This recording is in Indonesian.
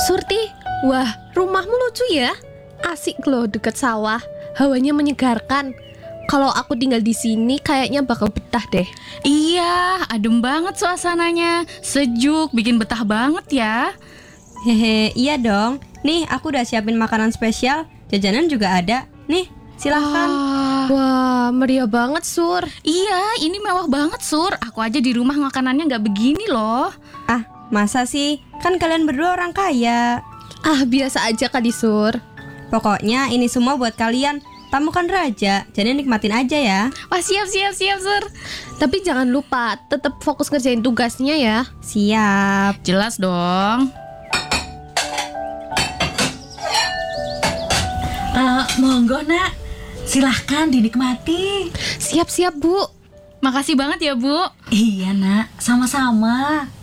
Surti, wah rumahmu lucu ya. Asik loh deket sawah, hawanya menyegarkan. Kalau aku tinggal di sini kayaknya bakal betah deh. Iya, adem banget suasananya. Sejuk, bikin betah banget ya. Hehe, iya dong. Nih, aku udah siapin makanan spesial. Jajanan juga ada. Nih, silahkan. Wah, meriah banget Sur. Iya, ini mewah banget Sur. Aku aja di rumah makanannya gak begini loh. Ah, masa sih? Kan kalian berdua orang kaya. Ah, biasa aja Kak di Sur. Pokoknya ini semua buat kalian. Tamu kan raja, jadi nikmatin aja ya. Wah, siap Sur. Tapi jangan lupa tetap fokus ngerjain tugasnya ya. Siap. Jelas dong. Monggo nak, silahkan dinikmati. Siap-siap Bu. Makasih banget ya Bu. Iya nak, sama-sama.